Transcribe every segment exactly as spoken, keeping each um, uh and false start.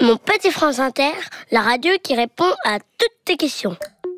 Mon petit France Inter, la radio qui répond à toutes tes questions.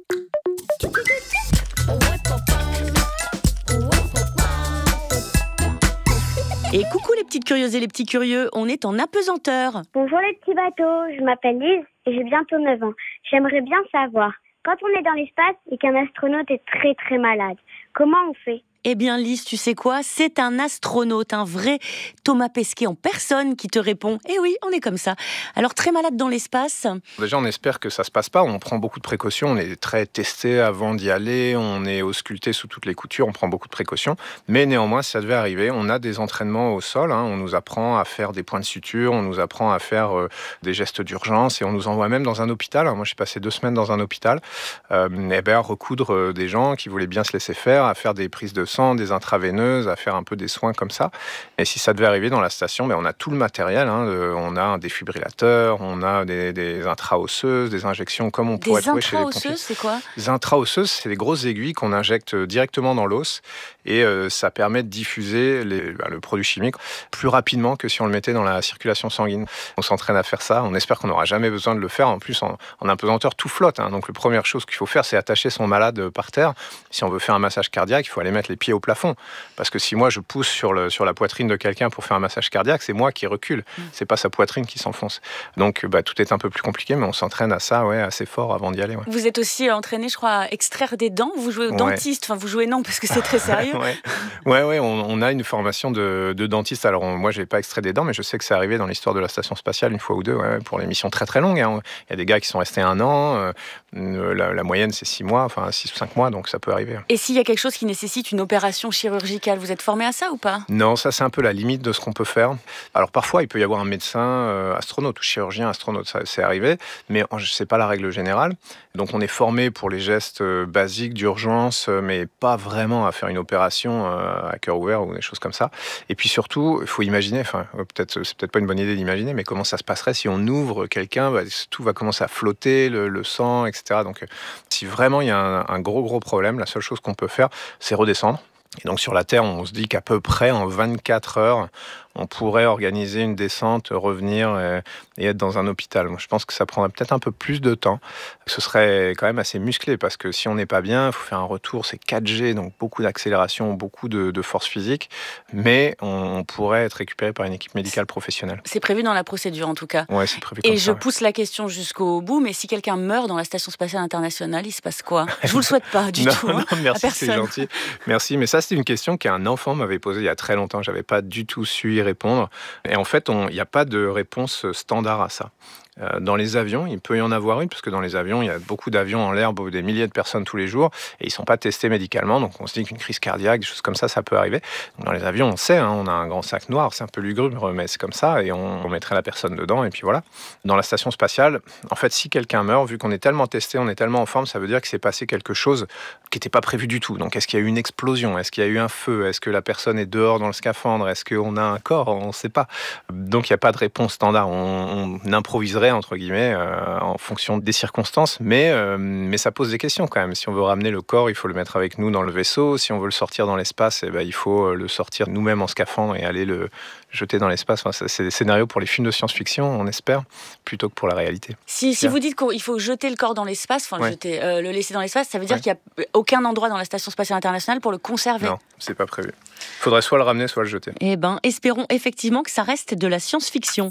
Et coucou les petites curieuses et les petits curieux, on est en apesanteur. Bonjour les petits bateaux, je m'appelle Lise et j'ai bientôt neuf ans. J'aimerais bien savoir, quand on est dans l'espace et qu'un astronaute est très très malade, comment on fait ? Eh bien Lise, tu sais quoi ? C'est un astronaute, un vrai Thomas Pesquet en personne qui te répond. Eh oui, on est comme ça. Alors très malade dans l'espace. Déjà, on espère que ça se passe pas. On prend beaucoup de précautions. On est très testé avant d'y aller. On est ausculté sous toutes les coutures. On prend beaucoup de précautions. Mais néanmoins, si ça devait arriver, on a des entraînements au sol. Hein. On nous apprend à faire des points de suture. On nous apprend à faire euh, des gestes d'urgence. Et on nous envoie même dans un hôpital. Alors, moi, j'ai passé deux semaines dans un hôpital. Euh, et ben, à recoudre euh, des gens qui voulaient bien se laisser faire, à faire des prises de sang, des intraveineuses, à faire un peu des soins comme ça. Et si ça devait arriver dans la station, ben on a tout le matériel. Hein, de, on a un défibrillateur, on a des, des intra-osseuses, des injections comme on pourrait trouver chez les pompiers. Des intra-osseuses, c'est quoi ? Les intra-osseuses, c'est des grosses aiguilles qu'on injecte directement dans l'os et euh, ça permet de diffuser les, ben, le produit chimique plus rapidement que si on le mettait dans la circulation sanguine. On s'entraîne à faire ça. On espère qu'on n'aura jamais besoin de le faire. En plus, en, en apesanteur, tout flotte. Hein, donc, la première chose qu'il faut faire, c'est attacher son malade par terre. Si on veut faire un massage cardiaque, il faut aller mettre les pieds au plafond. Parce que si moi je pousse sur, le, sur la poitrine de quelqu'un pour faire un massage cardiaque, c'est moi qui recule. Mmh. C'est pas sa poitrine qui s'enfonce. Donc bah, tout est un peu plus compliqué, mais on s'entraîne à ça ouais, assez fort avant d'y aller. Ouais. Vous êtes aussi entraîné, je crois, à extraire des dents. Vous jouez au ouais. dentiste. Enfin, vous jouez non, parce que c'est très sérieux. ouais, ouais, ouais on, on a une formation de, de dentiste. Alors on, moi, je n'ai pas extrait des dents, mais je sais que c'est arrivé dans l'histoire de la station spatiale une fois ou deux, ouais, pour les missions très très longues. Hein. Il y a des gars qui sont restés un an. Euh, la, la moyenne, c'est six mois, enfin six ou cinq mois, donc ça peut arriver. Et s'il y a quelque chose qui nécessite une opération chirurgicale, vous êtes formé à ça ou pas ? Non, ça c'est un peu la limite de ce qu'on peut faire. Alors parfois, il peut y avoir un médecin euh, astronaute ou chirurgien astronaute, ça c'est arrivé, mais c'est pas la règle générale. Donc on est formé pour les gestes euh, basiques d'urgence, euh, mais pas vraiment à faire une opération euh, à cœur ouvert ou des choses comme ça. Et puis surtout, il faut imaginer, enfin euh, peut-être c'est peut-être pas une bonne idée d'imaginer, mais comment ça se passerait si on ouvre quelqu'un, bah, tout va commencer à flotter, le, le sang, et cetera. Donc euh, si vraiment il y a un, un gros gros problème, la seule chose qu'on peut faire, c'est redescendre. Et donc sur la Terre, on se dit qu'à peu près en vingt-quatre heures, on pourrait organiser une descente, revenir et, et être dans un hôpital. Moi, je pense que ça prendrait peut-être un peu plus de temps. Ce serait quand même assez musclé parce que si on n'est pas bien, il faut faire un retour, c'est quatre G, donc beaucoup d'accélération, beaucoup de, de force physique, mais on, on pourrait être récupéré par une équipe médicale professionnelle. C'est prévu dans la procédure en tout cas. Ouais, c'est prévu comme et ça. je ouais. pousse la question jusqu'au bout, mais si quelqu'un meurt dans la Station Spatiale Internationale, il se passe quoi ? Je vous le souhaite pas du non, tout. Non, hein, merci, c'est gentil. Merci, mais ça c'est une question qu'un enfant m'avait posée il y a très longtemps. J'avais pas du tout su y répondre. Et en fait, il n'y a pas de réponse standard à ça. Euh, dans les avions, il peut y en avoir une, parce que dans les avions, il y a beaucoup d'avions en l'air, des milliers de personnes tous les jours, et ils ne sont pas testés médicalement, donc on se dit qu'une crise cardiaque, des choses comme ça, ça peut arriver. Donc dans les avions, on sait, hein, on a un grand sac noir, c'est un peu lugubre, mais c'est comme ça, et on, on mettrait la personne dedans, et puis voilà. Dans la station spatiale, en fait, si quelqu'un meurt, vu qu'on est tellement testé, on est tellement en forme, ça veut dire qu'il s'est passé quelque chose qui n'était pas prévu du tout. Donc est-ce qu'il y a eu une explosion ? Est-ce qu'il y a eu un feu ? Est-ce que la personne est dehors dans le scaphandre ? Est-ce qu'on a un corps ? On ne sait pas. Donc il n'y a pas de réponse standard. On, on improviserait, entre guillemets, euh, en fonction des circonstances, mais, euh, mais ça pose des questions quand même. Si on veut ramener le corps, il faut le mettre avec nous dans le vaisseau. Si on veut le sortir dans l'espace, eh ben, il faut le sortir nous-mêmes en scaphandre et aller le jeter dans l'espace. Enfin, c'est des scénarios pour les films de science-fiction, on espère, plutôt que pour la réalité. Si, si vous dites qu'il faut jeter le corps dans l'espace, enfin, ouais. jeter, euh, le laisser dans l'espace, ça veut dire ouais. qu'il n'y a aucun endroit dans la Station Spatiale Internationale pour le conserver. Non, c'est pas prévu. Il faudrait soit le ramener, soit le jeter. Eh ben, espérons effectivement que ça reste de la science-fiction.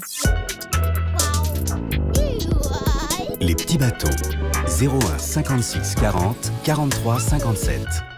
Les petits bateaux, zéro un cinquante-six quarante quarante-trois cinquante-sept.